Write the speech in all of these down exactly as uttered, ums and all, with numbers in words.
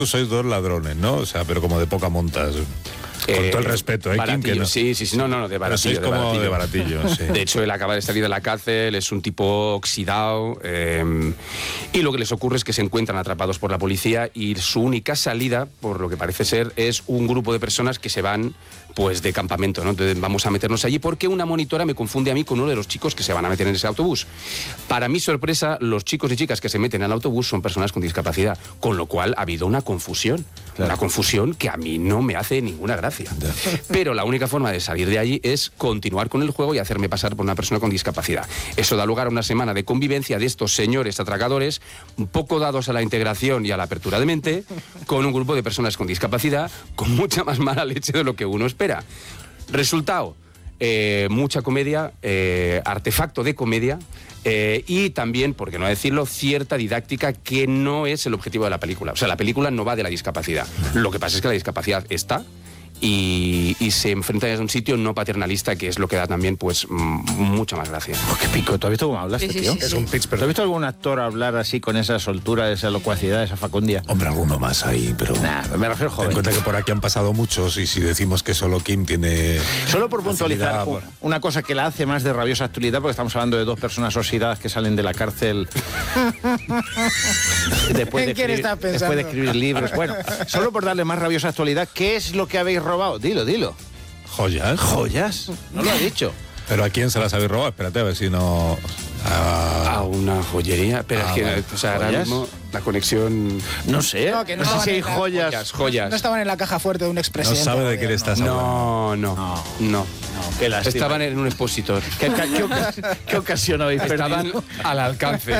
Sois dos ladrones, ¿no? O sea, pero como de poca monta. Con Eh, todo el respeto, ¿eh? Kim, que no. Sí, sí, sí, no, no, no, de baratillo. Pero sois como de baratillo, de baratillo, sí. De hecho, él acaba de salir de la cárcel, es un tipo oxidado, eh, y lo que les ocurre es que se encuentran atrapados por la policía y su única salida, por lo que parece ser, es un grupo de personas que se van pues de campamento, ¿no? Entonces vamos a meternos allí porque una monitora me confunde a mí con uno de los chicos que se van a meter en ese autobús. Para mi sorpresa, los chicos y chicas que se meten al autobús son personas con discapacidad, con lo cual ha habido una confusión. Claro. Una confusión que a mí no me hace ninguna gracia. Pero la única forma de salir de allí es continuar con el juego y hacerme pasar por una persona con discapacidad. Eso da lugar a una semana de convivencia de estos señores atracadores, un poco dados a la integración y a la apertura de mente, con un grupo de personas con discapacidad, con mucha más mala leche de lo que uno espera. Resultado, eh, mucha comedia, eh, artefacto de comedia, eh, y también, por qué no decirlo, cierta didáctica que no es el objetivo de la película. O sea, la película no va de la discapacidad. Lo que pasa es que la discapacidad está y, y se enfrenta a un sitio no paternalista, que es lo que da también pues mucha más gracia. Oh, qué pico, ¿tú has visto cómo hablas, Sí, sí, tío? sí, sí. Es un pitch, pero ¿tú has visto algún actor hablar así con esa soltura, esa locuacidad, esa facundia? Hombre, alguno más ahí, pero... Nah, me refiero Ten en joven. cuenta que por aquí han pasado muchos y si decimos que solo Kim tiene... Solo por puntualizar, facilidad, u- una cosa que la hace más de rabiosa actualidad, porque estamos hablando de dos personas oxidadas que salen de la cárcel después, de ¿En quién escribir, estás pensando? después de escribir libros. Bueno, solo por darle más rabiosa actualidad, ¿qué es lo que habéis robado? Dilo, dilo. Joyas. ¿Joyas? No lo ha dicho. ¿Pero a quién se las habéis robado? Espérate, a ver si no... A Ah, una joyería, pero Ah, es que vale. o sea, ahora ¿Joyas? mismo la conexión... No sé. No, que no no sé estaban si hay en la- joyas. Joyas, joyas. No estaban en la caja fuerte de un no expresidente. sabe de del qué le gobierno. estás hablando. No, no, No. no. No, qué lástima. Estaban en un expositor. ¿Qué, qué, qué ocas- qué ocasión habéis Estaban perdido? al alcance.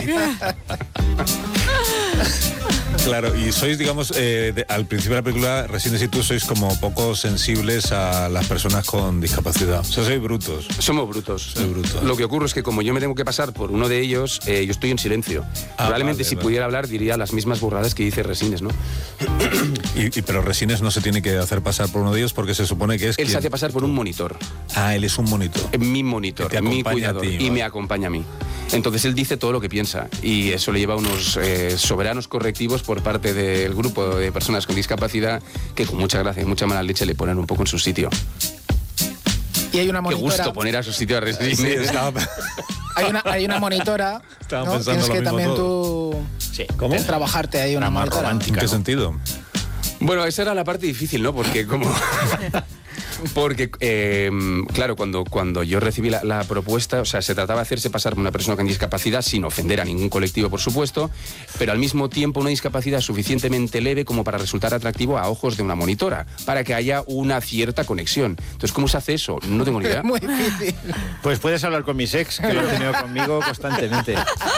Claro, y sois, digamos, eh, de- al principio de la película, Resines y tú sois como poco sensibles a las personas con discapacidad. O sea, sois brutos. Somos brutos. Soy bruto. Lo que ocurre es que como yo me tengo que pasar por uno de ellos, eh, yo estoy en silencio. Ah, Probablemente vale, si vale. pudiera hablar diría las mismas burradas que dice Resines, ¿no? Y, y- pero Resines no se tiene que hacer pasar por uno de ellos porque se supone que es Él se quien- hace pasar por un monitor. Ah, él es un monitor. Eh, Mi monitor, Que te mi acompaña a cuidador. ti, y vale. me acompaña a mí. Entonces él dice todo lo que piensa y eso le lleva a unos eh, soberanos correctivos por parte del grupo de personas con discapacidad que con mucha gracia y mucha mala leche le ponen un poco en su sitio. Y hay una Qué monitora. gusto poner a su sitio a Resines. Sí, estaba... Hay una, hay una monitora. Estaba ¿no? pensando Tienes lo que mismo también todo. tú. Sí. ¿Cómo? Trabajarte ahí una Una más monitora. ¿En romántica. qué ¿no? sentido? Bueno, esa era la parte difícil, ¿no? Porque como... Porque, eh, claro, cuando, cuando yo recibí la, la propuesta, o sea, se trataba de hacerse pasar por una persona con discapacidad sin ofender a ningún colectivo, por supuesto, pero al mismo tiempo una discapacidad suficientemente leve como para resultar atractivo a ojos de una monitora, para que haya una cierta conexión. Entonces, ¿cómo se hace eso? No tengo ni idea. Es muy difícil. Pues puedes hablar con mis ex, que lo han tenido conmigo constantemente.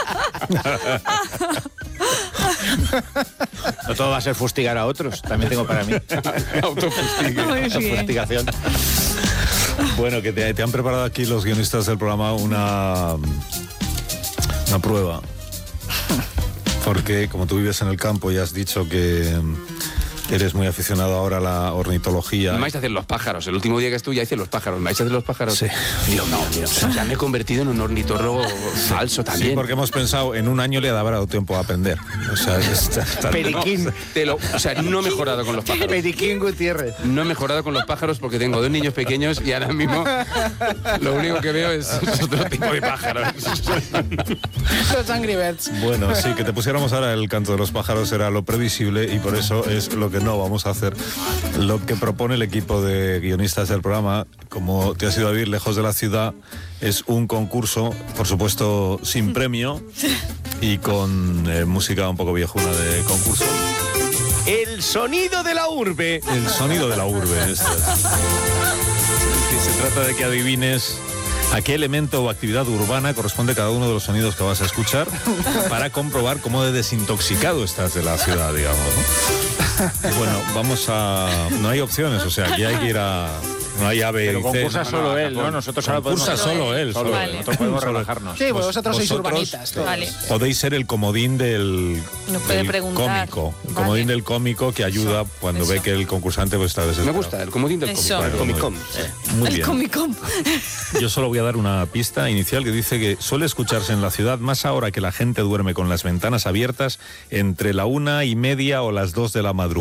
No todo va a ser fustigar a otros, también tengo para mí. Autofustigue. Autofustigación. Bueno, que te, te han preparado aquí los guionistas del programa una, una prueba. Porque como tú vives en el campo y has dicho que eres muy aficionado ahora a la ornitología. Me vais a hacer los pájaros. El último día que estuve ya hice los pájaros. ¿Me vais a hacer los pájaros? Sí. Dios mío, mío. O sea, me he convertido en un ornitorrobo falso también. Sí, porque hemos pensado, en un año le habrá dado tiempo a aprender. O sea, está, está- Periquín. Te lo- o sea, no he mejorado con los pájaros. Periquín Gutiérrez. No he mejorado con los pájaros porque tengo dos niños pequeños y ahora mismo lo único que veo es otro tipo de pájaros. Los Angry Birds. Bueno, sí, que te pusiéramos ahora el canto de los pájaros era lo previsible y por eso es lo que no vamos a hacer. Lo que propone el equipo de guionistas del programa, como te has ido a vivir lejos de la ciudad, es un concurso, por supuesto, sin premio y con eh, música un poco viejuna de concurso. El sonido de la urbe. El sonido de la urbe. Esto es. Que se trata de que adivines a qué elemento o actividad urbana corresponde cada uno de los sonidos que vas a escuchar para comprobar cómo de desintoxicado estás de la ciudad, digamos, ¿no? Y bueno, vamos a... No hay opciones, o sea, aquí hay que ir a... No hay A, B Pero y C. concursa No, solo no, él, ¿no? Nosotros ahora Concursa podemos... solo él. Solo Solo él. él. Nosotros podemos relajarnos. Sí, pues vosotros sois vosotros, urbanitas. todos. Vale. Podéis ser el comodín del, Nos puede del preguntar. cómico. El Vale. comodín del cómico que ayuda Eso, cuando eso. ve que el concursante pues, está desesperado. Me gusta el comodín del Eso. cómic. Claro, Comic muy- Con. Muy El bien. Comic-Con. Yo solo voy a dar una pista inicial que dice que suele escucharse en la ciudad más ahora que la gente duerme con las ventanas abiertas entre la una y media o las dos de la madrugada.